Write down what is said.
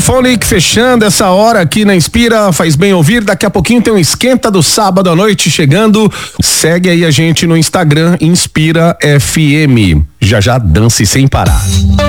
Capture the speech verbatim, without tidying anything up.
Phonic fechando essa hora aqui na Inspira, faz bem ouvir. Daqui a pouquinho tem um esquenta do sábado à noite chegando. Segue aí a gente no Instagram, Inspira F M. Já já dance sem parar.